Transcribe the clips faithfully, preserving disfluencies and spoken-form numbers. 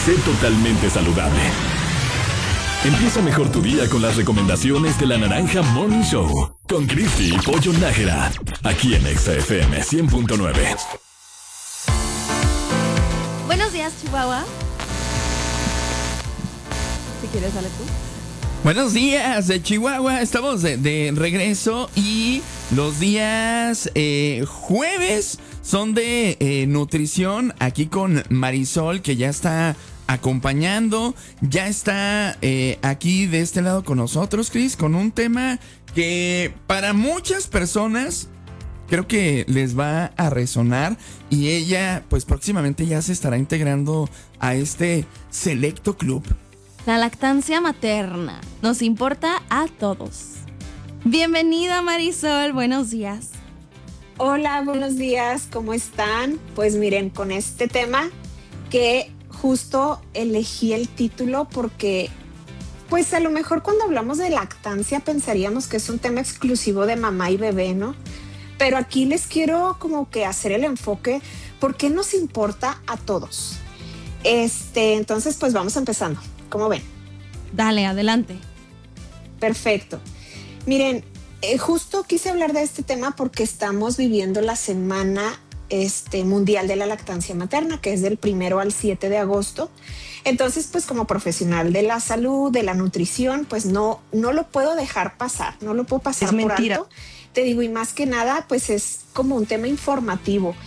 Sé totalmente saludable. Empieza mejor tu día con las recomendaciones de la Naranja Morning Show con Cristi y Pollo Nájera, aquí en Exa F M cien punto nueve. Buenos días, Chihuahua. Si quieres, sale tú. Buenos días, de Chihuahua. Estamos de, de regreso y los días eh, jueves son de eh, nutrición aquí con Marisol, que ya está acompañando, ya está eh, aquí de este lado con nosotros, Cris, con un tema que para muchas personas creo que les va a resonar, y ella pues próximamente ya se estará integrando a este selecto club. La lactancia materna nos importa a todos. Bienvenida, Marisol, buenos días. Hola, buenos días, ¿cómo están? Pues miren, con este tema que justo elegí el título porque pues a lo mejor cuando hablamos de lactancia pensaríamos que es un tema exclusivo de mamá y bebé, ¿no? Pero aquí les quiero como que hacer el enfoque porque nos importa a todos. Este, entonces pues vamos empezando. ¿Cómo ven? Dale, adelante. Perfecto. Miren, eh, justo quise hablar de este tema porque estamos viviendo la semana este, mundial de la lactancia materna, que es del primero al siete de agosto. Entonces, pues como profesional de la salud, de la nutrición, pues no, no lo puedo dejar pasar, no lo puedo pasar Es por mentira. alto. Te digo, y más que nada, pues es como un tema informativo.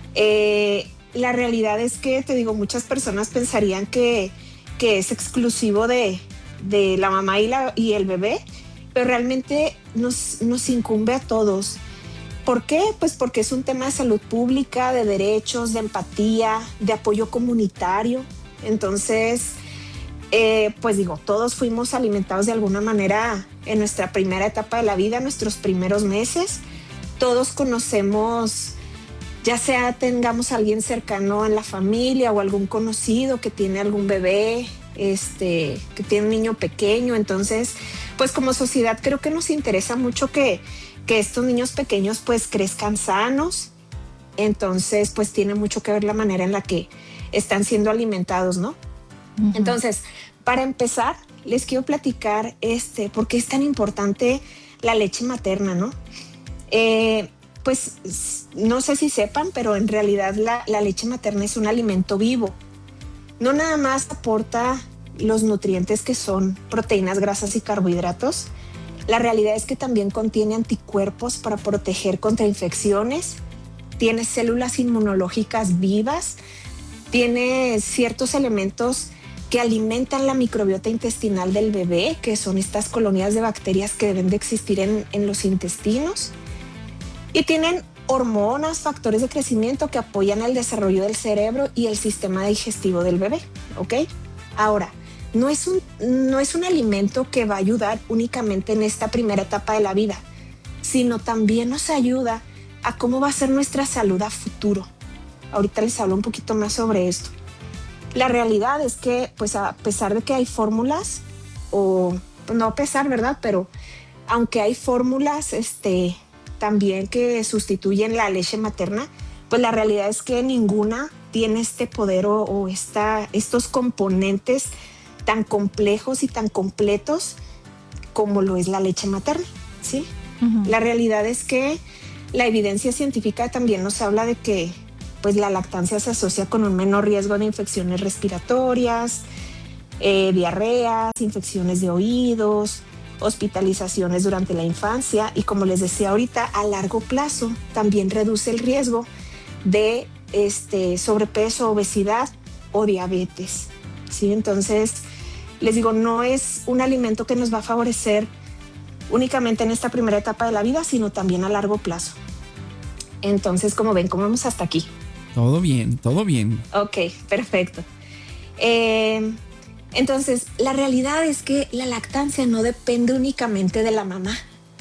Eh, la realidad es que, te digo, muchas personas pensarían que que es exclusivo de, de la mamá y, la, y el bebé, pero realmente nos, nos incumbe a todos. ¿Por qué? Pues porque es un tema de salud pública, de derechos, de empatía, de apoyo comunitario. Entonces, eh, pues digo, todos fuimos alimentados de alguna manera en nuestra primera etapa de la vida, nuestros primeros meses. Todos conocemos, ya sea tengamos a alguien cercano en la familia o algún conocido que tiene algún bebé, este, que tiene un niño pequeño. Entonces, pues como sociedad creo que nos interesa mucho que, que estos niños pequeños pues crezcan sanos. Entonces, pues tiene mucho que ver la manera en la que están siendo alimentados, ¿no? Uh-huh. Entonces, para empezar, les quiero platicar este, por qué es tan importante la leche materna, ¿no? Eh, Pues no sé si sepan, pero en realidad la, la leche materna es un alimento vivo. No nada más aporta los nutrientes que son proteínas, grasas y carbohidratos. La realidad es que también contiene anticuerpos para proteger contra infecciones, tiene células inmunológicas vivas, tiene ciertos elementos que alimentan la microbiota intestinal del bebé, que son estas colonias de bacterias que deben de existir en, en los intestinos. Y tienen hormonas, factores de crecimiento que apoyan el desarrollo del cerebro y el sistema digestivo del bebé, ¿ok? Ahora, no es un, no es un alimento que va a ayudar únicamente en esta primera etapa de la vida, sino también nos ayuda a cómo va a ser nuestra salud a futuro. Ahorita les hablo un poquito más sobre esto. La realidad es que, pues a pesar de que hay fórmulas, o no a pesar, ¿verdad? Pero aunque hay fórmulas, este... también que sustituyen la leche materna, pues la realidad es que ninguna tiene este poder o, o esta, estos componentes tan complejos y tan completos como lo es la leche materna, ¿sí? Uh-huh. La realidad es que la evidencia científica también nos habla de que pues, la lactancia se asocia con un menor riesgo de infecciones respiratorias, eh, diarreas, infecciones de oídos, hospitalizaciones durante la infancia, y como les decía ahorita, a largo plazo también reduce el riesgo de este, sobrepeso, obesidad o diabetes, ¿sí? Entonces, les digo, no es un alimento que nos va a favorecer únicamente en esta primera etapa de la vida, sino también a largo plazo. Entonces, como ven, ¿cómo vamos hasta aquí? Todo bien, todo bien. Ok, perfecto. Eh... Entonces, la realidad es que la lactancia no depende únicamente de la mamá.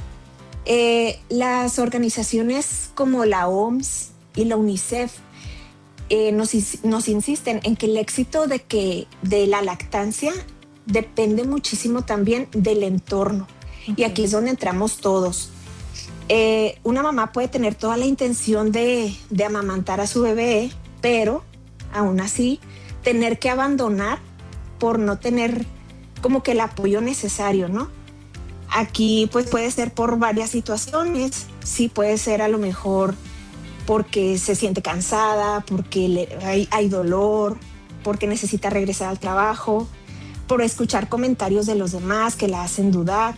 Eh, las organizaciones como la O M S y la UNICEF eh, nos, nos insisten en que el éxito de, que, de la lactancia depende muchísimo también del entorno. Okay. Y aquí es donde entramos todos. Eh, una mamá puede tener toda la intención de, de amamantar a su bebé, pero aún así tener que abandonar por no tener como que el apoyo necesario, ¿no? Aquí pues puede ser por varias situaciones, sí puede ser a lo mejor porque se siente cansada, porque le, hay, hay dolor, porque necesita regresar al trabajo, por escuchar comentarios de los demás que la hacen dudar.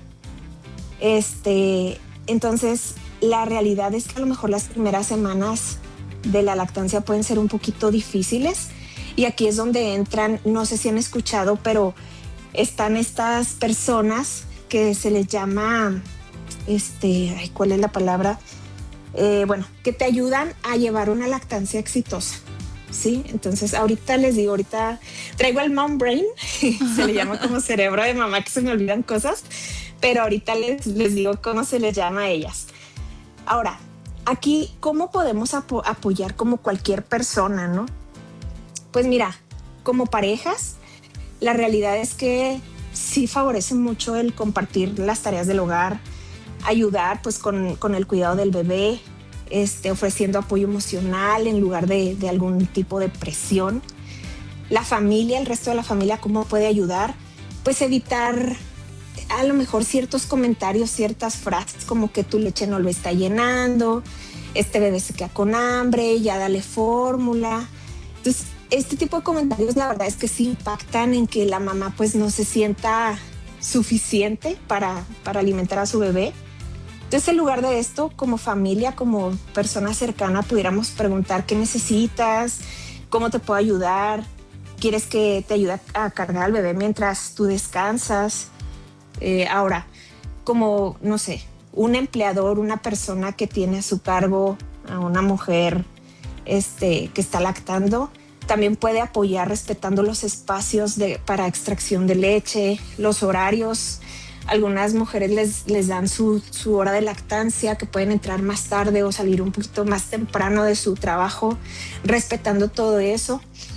Este, entonces, la realidad es que a lo mejor las primeras semanas de la lactancia pueden ser un poquito difíciles, y aquí es donde entran, no sé si han escuchado, pero están estas personas que se les llama, este, ay, ¿cuál es la palabra? Eh, bueno, que te ayudan a llevar una lactancia exitosa, ¿sí? Entonces, ahorita les digo, ahorita traigo el mom brain, se le llama como cerebro de mamá, que se me olvidan cosas, pero ahorita les, les digo cómo se les llama a ellas. Ahora, aquí, ¿cómo podemos apo- apoyar como cualquier persona, no? Pues mira, como parejas, la realidad es que sí favorece mucho el compartir las tareas del hogar, ayudar pues con, con el cuidado del bebé, este, ofreciendo apoyo emocional en lugar de, de algún tipo de presión. La familia, el resto de la familia, ¿cómo puede ayudar? Pues evitar a lo mejor ciertos comentarios, ciertas frases como que tu leche no lo está llenando, este bebé se queda con hambre, ya dale fórmula. Entonces, este tipo de comentarios la verdad es que sí impactan en que la mamá pues no se sienta suficiente para, para alimentar a su bebé. Entonces, en lugar de esto, como familia, como persona cercana, pudiéramos preguntar qué necesitas, cómo te puedo ayudar, quieres que te ayude a cargar al bebé mientras tú descansas. Eh, ahora, como, no sé, un empleador, una persona que tiene a su cargo a una mujer este, que está lactando, también puede apoyar respetando los espacios de, para extracción de leche, los horarios. Algunas mujeres les, les dan su, su hora de lactancia, que pueden entrar más tarde o salir un poquito más temprano de su trabajo, respetando todo eso.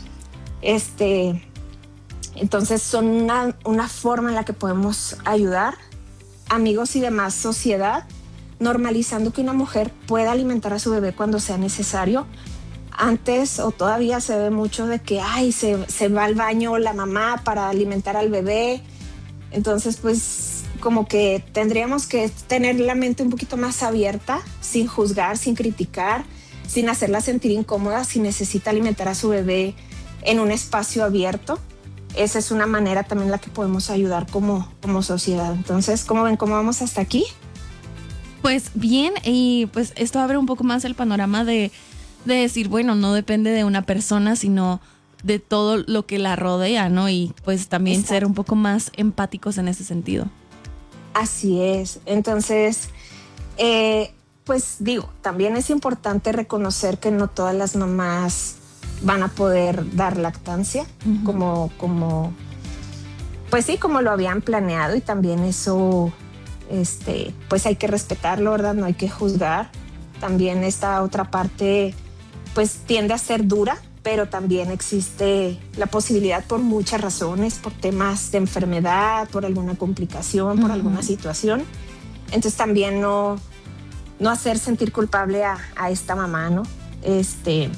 Este, entonces son una, una forma en la que podemos ayudar. Amigos y demás, sociedad, normalizando que una mujer pueda alimentar a su bebé cuando sea necesario. Antes o todavía se ve mucho de que ay, se, se va al baño la mamá para alimentar al bebé. Entonces, pues como que tendríamos que tener la mente un poquito más abierta, sin juzgar, sin criticar, sin hacerla sentir incómoda si necesita alimentar a su bebé en un espacio abierto. Esa es una manera también en la que podemos ayudar como, como sociedad. Entonces, ¿cómo ven? ¿Cómo vamos hasta aquí? Pues bien, y pues esto abre un poco más el panorama de, de decir, bueno, no depende de una persona, sino de todo lo que la rodea, ¿no? Y pues también Exacto. ser un poco más empáticos en ese sentido. Así es. Entonces, eh, pues digo, también es importante reconocer que no todas las mamás van a poder dar lactancia, uh-huh. como, como, pues sí, como lo habían planeado, y también eso, este, pues hay que respetarlo, ¿verdad? No hay que juzgar. También esta otra parte, pues tiende a ser dura, pero también existe la posibilidad por muchas razones, por temas de enfermedad, por alguna complicación, por uh-huh. alguna situación. Entonces también no, no hacer sentir culpable a, a esta mamá, ¿no? Este,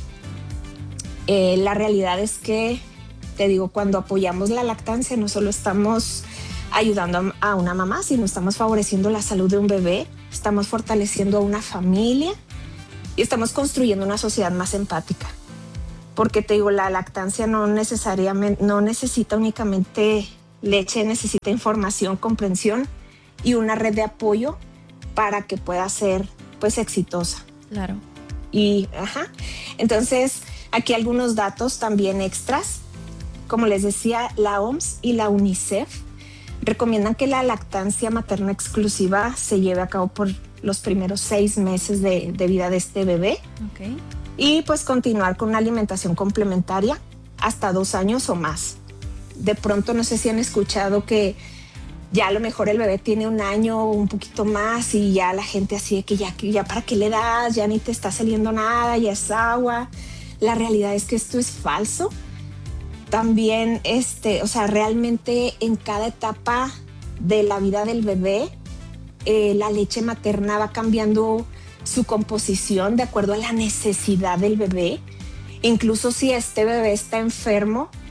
eh, la realidad es que, te digo, cuando apoyamos la lactancia no solo estamos ayudando a, a una mamá, sino estamos favoreciendo la salud de un bebé, estamos fortaleciendo a una familia y estamos construyendo una sociedad más empática. Porque te digo, la lactancia no necesariamente, no necesita únicamente leche, necesita información, comprensión y una red de apoyo para que pueda ser pues exitosa. Claro. Y, ajá. Entonces, aquí algunos datos también extras. Como les decía, la O M S y la UNICEF recomiendan que la lactancia materna exclusiva se lleve a cabo por los primeros seis meses de, de vida de este bebé. Okay. Y pues continuar con una alimentación complementaria hasta dos años o más. De pronto no sé si han escuchado que ya a lo mejor el bebé tiene un año o un poquito más y ya la gente así de que ya, ya para qué le das, ya ni te está saliendo nada, ya es agua. La realidad es que esto es falso. También, este, o sea, realmente en cada etapa de la vida del bebé, eh, la leche materna va cambiando su composición de acuerdo a la necesidad del bebé. Incluso si este bebé está enfermo,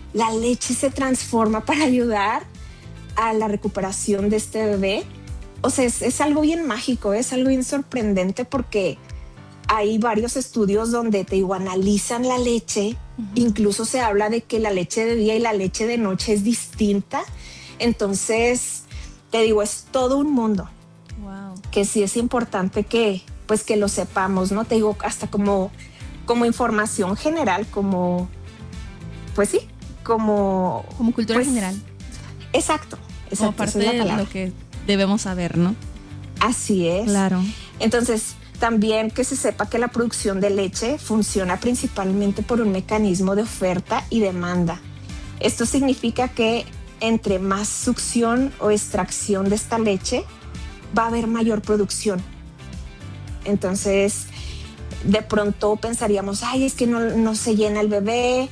la leche se transforma para ayudar a la recuperación de este bebé. O sea, es, es algo bien mágico, es algo bien sorprendente porque hay varios estudios donde te digo, analizan la leche. Uh-huh. Incluso se habla de que la leche de día y la leche de noche es distinta. Entonces, te digo, es todo un mundo. Wow. Que sí es importante que, pues, que lo sepamos, ¿no? Te digo, hasta como, como información general, como, pues sí, como... Como cultura pues, general. Exacto, exacto. Como parte de lo que debemos saber, ¿no? Así es. Claro. Entonces, también que se sepa que la producción de leche funciona principalmente por un mecanismo de oferta y demanda. Esto significa que entre más succión o extracción de esta leche, va a haber mayor producción. Entonces, de pronto pensaríamos, ay, es que no, no se llena el bebé,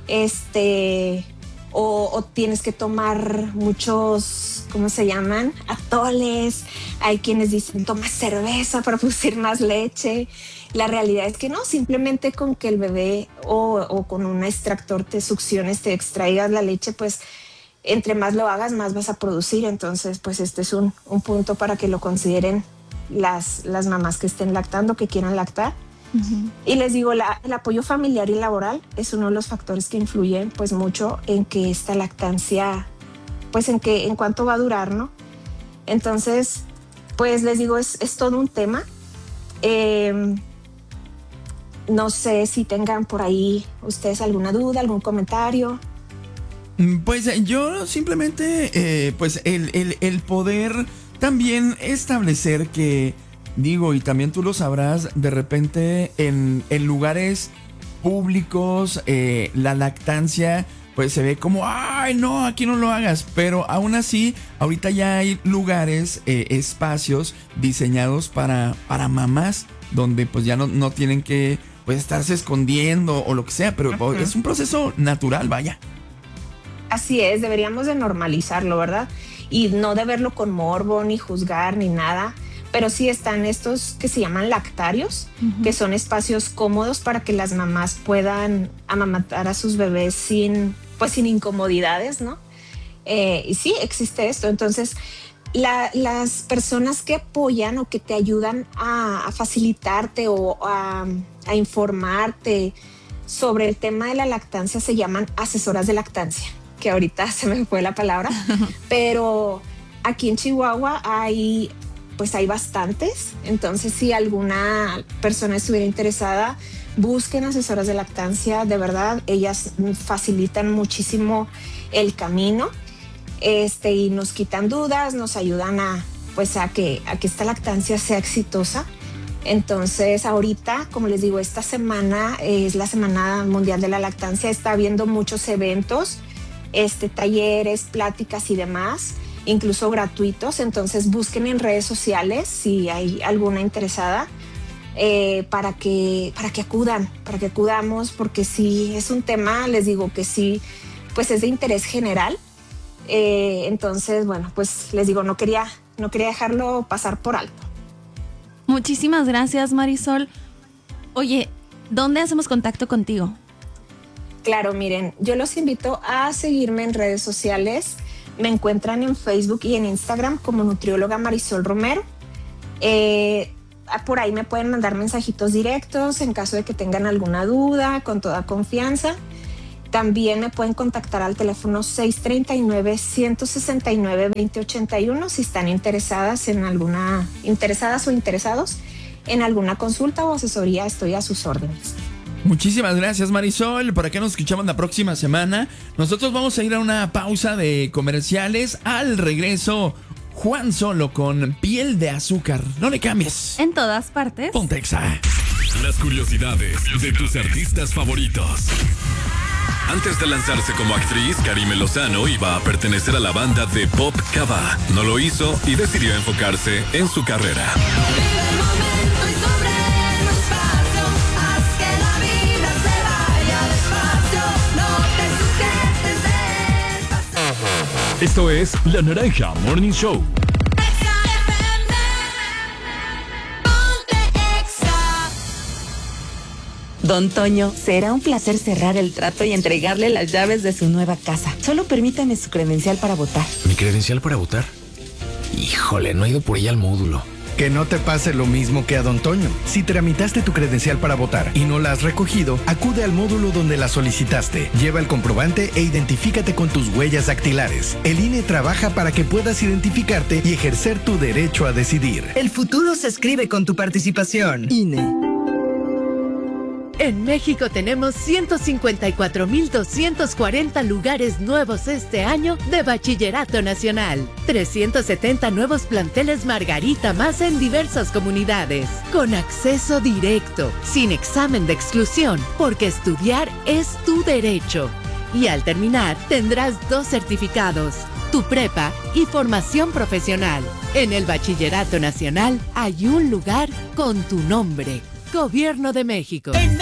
este, o, o tienes que tomar muchos, ¿cómo se llaman? Atoles. Hay quienes dicen, toma cerveza para producir más leche. La realidad es que no, simplemente con que el bebé o, o con un extractor te succiones, te extraigas la leche, pues entre más lo hagas, más vas a producir. Entonces, pues este es un, un punto para que lo consideren las, las mamás que estén lactando, que quieran lactar. Uh-huh. Y les digo, la, el apoyo familiar y laboral es uno de los factores que influyen pues mucho en que esta lactancia, pues en que en cuánto va a durar, ¿no? Entonces, pues les digo, es, es todo un tema. Eh, no sé si tengan por ahí ustedes alguna duda, algún comentario. Pues yo simplemente, eh, pues el, el, el poder también establecer que, digo, y también tú lo sabrás, de repente en, en lugares públicos eh, la lactancia pues se ve como, ay no, aquí no lo hagas, pero aún así ahorita ya hay lugares, eh, espacios diseñados para, para mamás donde pues ya no, no tienen que pues estarse escondiendo o lo que sea, pero uh-huh. es un proceso natural, vaya. Así es, deberíamos de normalizarlo, ¿verdad? Y no de verlo con morbo, ni juzgar, ni nada. Pero sí están estos que se llaman lactarios, uh-huh. que son espacios cómodos para que las mamás puedan amamantar a sus bebés sin, pues sin incomodidades, ¿no? Eh, y sí, existe esto. Entonces, la, las personas que apoyan o que te ayudan a, a facilitarte o a, a informarte sobre el tema de la lactancia se llaman asesoras de lactancia, que ahorita se me fue la palabra, pero aquí en Chihuahua hay, pues hay bastantes. Entonces, si alguna persona estuviera interesada, busquen asesoras de lactancia. De verdad, ellas facilitan muchísimo el camino, este, y nos quitan dudas, nos ayudan a, pues a que, a que esta lactancia sea exitosa. Entonces, ahorita, como les digo, esta semana es la Semana Mundial de la Lactancia. Está habiendo muchos eventos, este, talleres, pláticas y demás, incluso gratuitos. Entonces busquen en redes sociales si hay alguna interesada, eh, para que, para que acudan, para que acudamos, porque sí es un tema, les digo que sí, pues es de interés general. Eh, entonces, bueno, pues les digo, no quería, no quería dejarlo pasar por alto. Muchísimas gracias, Marisol. Oye, ¿dónde hacemos contacto contigo? Claro, miren, yo los invito a seguirme en redes sociales. Me encuentran en Facebook y en Instagram como nutrióloga Marisol Romero. Eh, por ahí me pueden mandar mensajitos directos en caso de que tengan alguna duda, con toda confianza. También me pueden contactar al teléfono seis tres nueve, uno seis nueve, dos cero ocho uno si están interesadas en alguna, interesadas o interesados en alguna consulta o asesoría. Estoy a sus órdenes. Muchísimas gracias, Marisol. Por acá nos escuchamos la próxima semana. Nosotros vamos a ir a una pausa de comerciales. Al regreso, Juan Solo con Piel de Azúcar. No le cambies. En todas partes. Ponte Exa. Las curiosidades de tus artistas favoritos. Antes de lanzarse como actriz, Karime Lozano iba a pertenecer a la banda de Pop Cava. No lo hizo y decidió enfocarse en su carrera. Esto es La Naranja Morning Show. Don Toño, será un placer cerrar el trato y entregarle las llaves de su nueva casa. Solo permítame su credencial para votar. ¿Mi credencial para votar? Híjole, no he ido por ella al módulo. Que no te pase lo mismo que a Don Toño. Si tramitaste tu credencial para votar y no la has recogido, acude al módulo donde la solicitaste. Lleva el comprobante e identifícate con tus huellas dactilares. El I N E trabaja para que puedas identificarte y ejercer tu derecho a decidir. El futuro se escribe con tu participación. I N E. En México tenemos ciento cincuenta y cuatro mil doscientos cuarenta lugares nuevos este año de Bachillerato Nacional. trescientos setenta nuevos planteles Margarita más en diversas comunidades. Con acceso directo, sin examen de exclusión, porque estudiar es tu derecho. Y al terminar, tendrás dos certificados, tu prepa y formación profesional. En el Bachillerato Nacional hay un lugar con tu nombre. Gobierno de México. En